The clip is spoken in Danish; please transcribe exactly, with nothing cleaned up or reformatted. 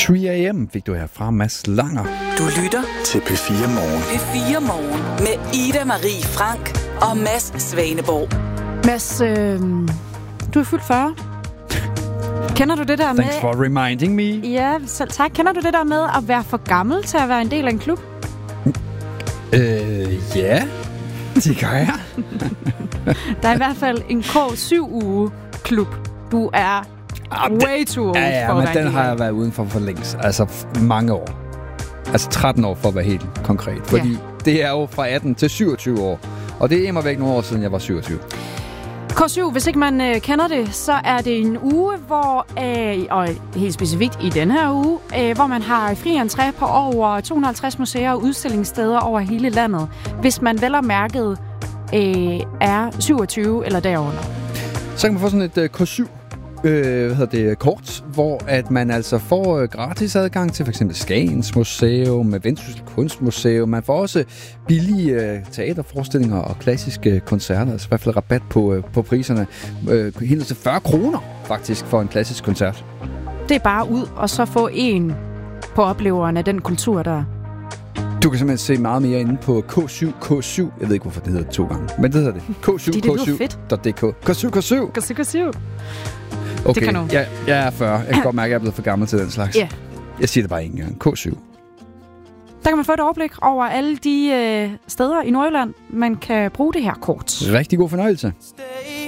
tre a.m. fik du her fra Mads Langer. Du lytter til P fire Morgen. P fire Morgen med Ida Marie Frank og Mads Svaneborg. Mads, øh, du er fyldt fyrre. Kender du det der med... Thanks for reminding me. Ja, selv tak. Kender du det der med at være for gammel til at være en del af en klub? Øh, ja. Det gør jeg. Der er i hvert fald en K syv uge-klub. Du er ah, way too old ja, ja, for men at den har jeg været udenfor for længst. Altså f- mange år. Altså tretten år for at være helt konkret. Fordi ja. det er jo fra atten til syvogtyve år. Og det er immer væk nogle år siden, jeg var syvogtyve. K syv, hvis ikke man øh, kender det, så er det en uge, hvor, øh, og helt specifikt i den her uge, øh, hvor man har fri entré på over to hundrede og halvtreds museer og udstillingssteder over hele landet, hvis man vel og mærket øh, er syvogtyve eller derunder. Så kan man få sådan et uh, K syv øh, hvad hedder det, kort, hvor at man altså får uh, gratis adgang til f.eks. Skagens Museum, Vendsyssel Kunstmuseum. Man får også billige uh, teaterforestillinger og klassiske koncerter, altså i hvert fald rabat på, uh, på priserne. Uh, helt til fyrre kroner faktisk for en klassisk koncert. Det er bare ud og så få en på opleveren af den kultur, der. Du kan simpelthen se meget mere inde på K syv K syv. Jeg ved ikke, hvorfor det hedder to gange, men det hedder det. K syv K syv punktum d k. K syv K syv. K syv K syv. Okay, det kan du. Jeg, jeg er fyrre. Jeg kan godt mærke, at jeg er blevet for gammel til den slags. Ja. Jeg siger det bare en gang. K syv. Der kan man få et overblik over alle de øh, steder i Nordjylland, man kan bruge det her kort. Rigtig god fornøjelse.